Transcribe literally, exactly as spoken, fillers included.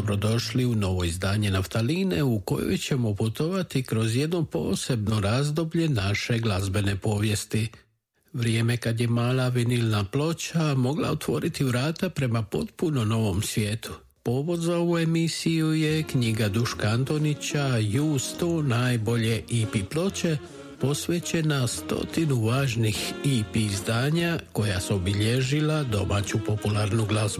dobrodošli u novo izdanje Naftaline u kojoj ćemo putovati kroz jedno posebno razdoblje naše glazbene povijesti. Vrijeme kad je mala vinilna ploča mogla otvoriti vrata prema potpuno novom svijetu. Povod za ovu emisiju je knjiga Duška Antonića "You sto najbolje E P ploče", posvećena stotinu važnih E P izdanja koja su obilježila domaću popularnu glazbu.